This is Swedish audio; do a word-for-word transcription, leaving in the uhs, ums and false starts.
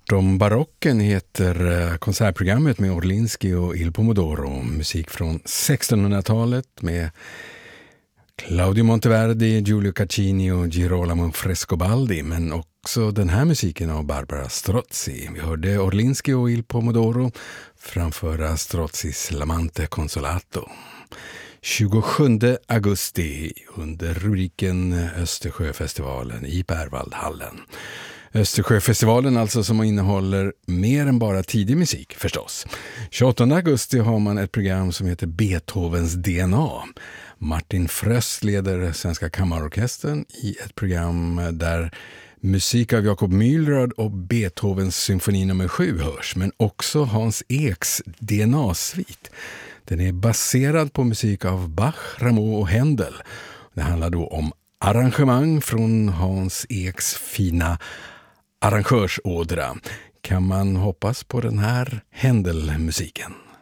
Bortom barocken heter konsertprogrammet med Orlinski och Il Pomodoro. Musik från sextonhundratalet med Claudio Monteverdi, Giulio Caccini och Girolamo Frescobaldi, men också den här musiken av Barbara Strozzi. Vi hörde Orlinski och Il Pomodoro framföra Strozzis L'amante Consolato. tjugosjunde augusti under rubriken Östersjöfestivalen i Berwaldhallen. Östersjöfestivalen alltså, som innehåller mer än bara tidig musik förstås. tjugoåttonde augusti har man ett program som heter Beethovens D N A. Martin Fröst leder Svenska Kammarorkestern i ett program där musik av Jakob Mylrad och Beethovens symfoni nummer sju hörs, men också Hans Eks D N A-svit. Den är baserad på musik av Bach, Rameau och Händel. Det handlar då om arrangemang från Hans Eks fina arrangörsådra. Kan man hoppas på den här Händel-musiken?